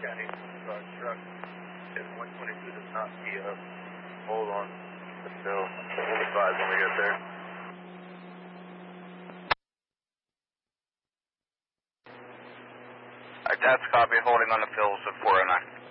County truck at 122 does not see a hold on the fill. We'll advise when we get there. Alright, that's copy. Holding on the fills at 409.